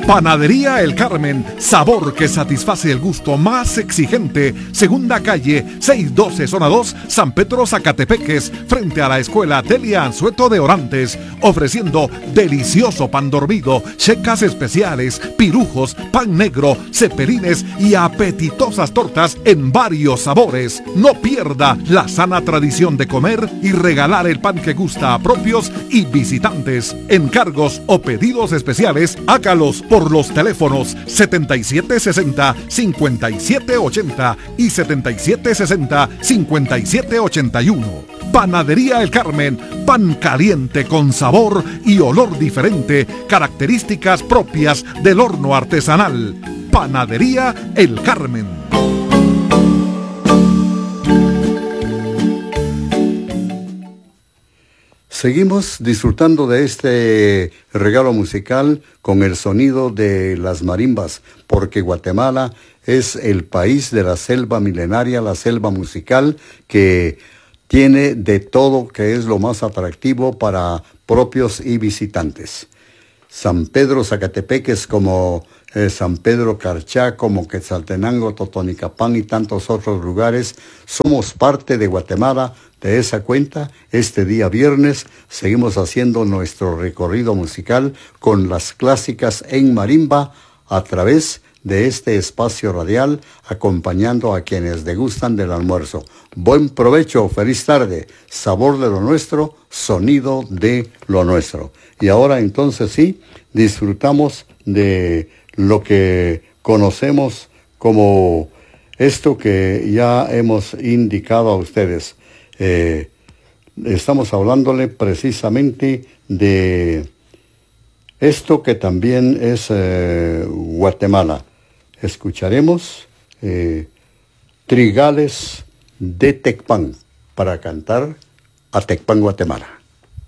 Panadería El Carmen, sabor que satisface el gusto más exigente. Segunda calle, 612 zona 2, San Pedro Zacatepeques, frente a la escuela Delia Anzueto de Orantes, ofreciendo delicioso pan dormido, checas especiales, pirujos, pan negro, cepelines y apetitosas tortas en varios sabores. No pierda la sana tradición de comer y regalar el pan que gusta a propios y visitantes. Encargos o pedidos especiales, hágalos por los teléfonos 7760-5780 y 7760-5781. Panadería El Carmen, pan caliente con sabor y olor diferente, características propias del horno artesanal. Panadería El Carmen. Seguimos disfrutando de este regalo musical con el sonido de las marimbas, porque Guatemala es el país de la selva milenaria, la selva musical, que tiene de todo, que es lo más atractivo para propios y visitantes. San Pedro Zacatepeques, como San Pedro Carchá, como Quetzaltenango, Totonicapán y tantos otros lugares, somos parte de Guatemala. De esa cuenta, este día viernes seguimos haciendo nuestro recorrido musical con las clásicas en marimba a través de este espacio radial, acompañando a quienes degustan del almuerzo. Buen provecho, feliz tarde, sabor de lo nuestro, sonido de lo nuestro. Y ahora entonces sí, disfrutamos de lo que conocemos como esto que ya hemos indicado a ustedes. Estamos hablándole precisamente de esto que también es Guatemala. Escucharemos Trigales de Tecpan para cantar a Tecpan, Guatemala.